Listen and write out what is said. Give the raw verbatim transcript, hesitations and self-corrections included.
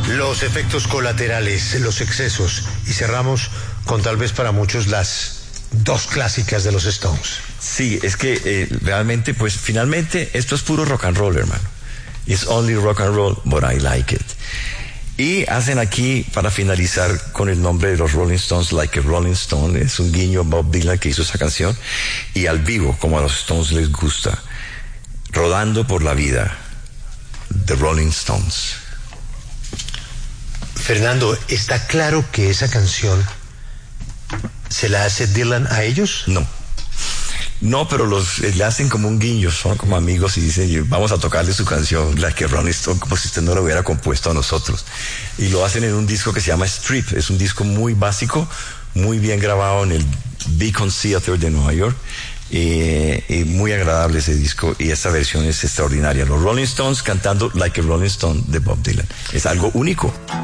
los efectos colaterales, los excesos, y cerramos con tal vez para muchos las dos clásicas de los Stones. Sí, es que eh, realmente, pues finalmente esto es puro rock and roll, hermano. It's only rock and roll, but I like it. Y hacen aquí, para finalizar, con el nombre de los Rolling Stones, Like a Rolling Stone, es un guiño a Bob Dylan que hizo esa canción, y al vivo, como a los Stones les gusta, Rodando por la Vida, The Rolling Stones. Fernando, ¿está claro que esa canción se la hace Dylan a ellos? No. No, pero los le hacen como un guiño, son como amigos y dicen, vamos a tocarle su canción, la que Rolling Stone, como si usted no lo hubiera compuesto a nosotros. Y lo hacen en un disco que se llama Strip, es un disco muy básico, muy bien grabado en el Beacon Theater de Nueva York, y, y muy agradable ese disco, y esta versión es extraordinaria. Los Rolling Stones cantando Like a Rolling Stone de Bob Dylan. Es algo único.